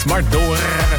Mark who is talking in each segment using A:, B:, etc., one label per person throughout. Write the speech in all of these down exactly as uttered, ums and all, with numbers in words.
A: Maar door.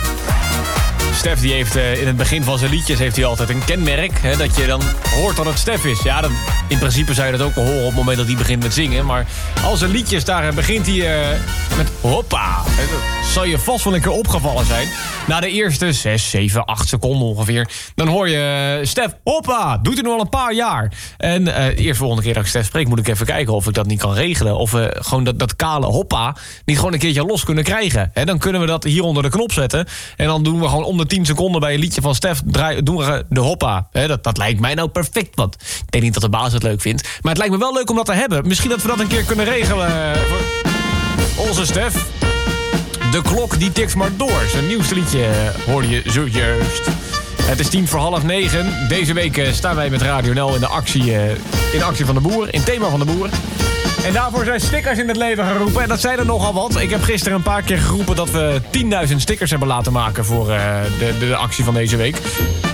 A: Stef die heeft uh, in het begin van zijn liedjes heeft hij altijd een kenmerk. Hè, dat je dan hoort dat het Stef is. Ja, dan, in principe zou je dat ook wel horen op het moment dat hij begint met zingen. Maar als zijn liedjes, daar uh, begint hij uh, met hoppa. Hè, dat zal je vast wel een keer opgevallen zijn. Na de eerste zes, zeven, acht seconden ongeveer. Dan hoor je uh, Stef, hoppa, doet hij nog al een paar jaar. En uh, de eerste volgende keer dat ik Stef spreek, moet ik even kijken of ik dat niet kan regelen. Of we gewoon dat, dat kale hoppa niet gewoon een keertje los kunnen krijgen. Hè, dan kunnen we dat hier onder de knop zetten. En dan doen we gewoon om de tien seconden bij een liedje van Stef draai, doen we de hoppa. He, dat, dat lijkt mij nou perfect. Want ik denk niet dat de baas het leuk vindt. Maar het lijkt me wel leuk om dat te hebben. Misschien dat we dat een keer kunnen regelen voor onze Stef. De klok die tikt maar door. Zijn nieuwste liedje hoorde je zojuist. Het is tien voor half negen. Deze week staan wij met Radio N L in de actie, uh, in de actie van de boer. In thema van de boer. En daarvoor zijn stickers in het leven geroepen. En dat zijn er nogal wat. Ik heb gisteren een paar keer geroepen dat we tienduizend stickers hebben laten maken voor uh, de, de, de actie van deze week.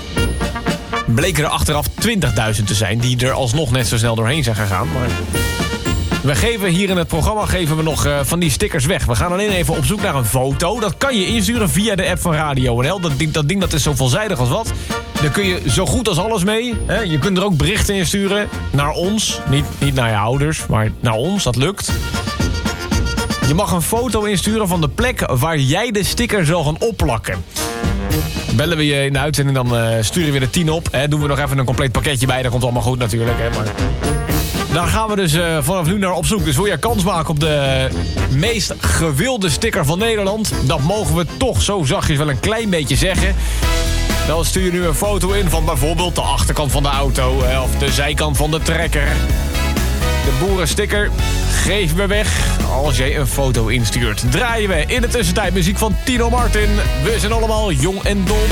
A: Bleken er achteraf twintigduizend te zijn die er alsnog net zo snel doorheen zijn gegaan. Maar we geven hier in het programma geven we nog uh, van die stickers weg. We gaan alleen even op zoek naar een foto. Dat kan je insturen via de app van Radio N L. Dat ding, dat ding dat is zo veelzijdig als wat. Daar kun je zo goed als alles mee. Hè? Je kunt er ook berichten in sturen naar ons. Niet, niet naar je ouders, maar naar ons. Dat lukt. Je mag een foto insturen van de plek waar jij de sticker zal gaan opplakken. Bellen we je in de uitzending, dan uh, sturen we de tien op. Hè? Doen we nog even een compleet pakketje bij. Dat komt allemaal goed natuurlijk. Hè? Maar daar gaan we dus uh, vanaf nu naar op zoek. Dus wil je kans maken op de meest gewilde sticker van Nederland? Dat mogen we toch zo zachtjes wel een klein beetje zeggen. Dan stuur je nu een foto in van bijvoorbeeld de achterkant van de auto hè, of de zijkant van de trekker. De boerensticker geven we weg als jij een foto instuurt. Draaien we in de tussentijd muziek van Tino Martin. We zijn allemaal jong en dom.